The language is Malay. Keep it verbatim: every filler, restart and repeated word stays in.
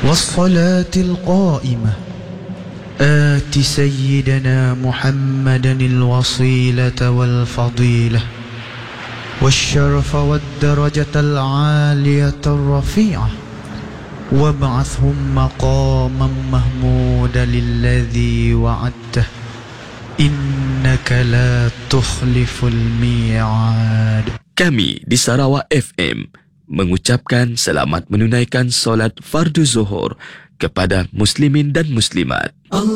والصلاة القائمة آت سيدنا محمدا الوصيلة والفضيلة والشرف والدرجة العالية الرفيعة وابعثهم مقاما محمودا الذي وعدته إنك لا تخلف الميعاد. Kami di Sarawak F M mengucapkan selamat menunaikan solat fardu zuhur kepada muslimin dan muslimat.